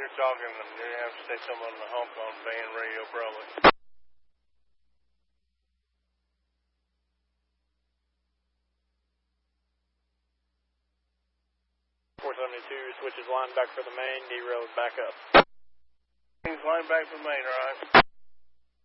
you're talking, you're going to have to say something on the honk on band radio, probably. 472 switches line back for the main, derails back up. Line back for the main, all right?